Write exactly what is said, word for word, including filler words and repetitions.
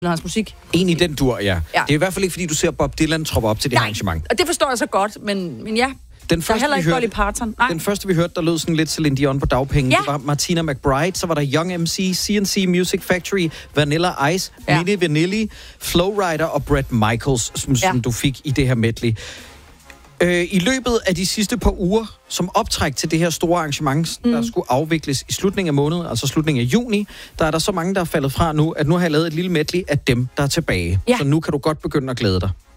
hans musik. En i den dur, ja. ja. Det er i hvert fald ikke, fordi du ser Bob Dylan troppe op til det Nej, arrangement. Og det forstår jeg så godt, men, men ja. Den første, heller ikke vi Dolly hørte, Parton. Nej. Den første, vi hørte, der lød sådan lidt Celine Dion på dagpenge. Ja. Det var Martina McBride, så var der Young M C, C and C Music Factory, Vanilla Ice, ja. Milli Vanilli, Flowrider og Bret Michaels, som, ja. som du fik i det her medley. Øh, I løbet af de sidste par uger, som optræk til det her store arrangement, mm. der skulle afvikles i slutningen af måneden, altså slutningen af juni, der er der så mange, der er faldet fra nu, at nu har jeg lavet et lille medley af dem, der er tilbage. Ja. Så nu kan du godt begynde at glæde dig.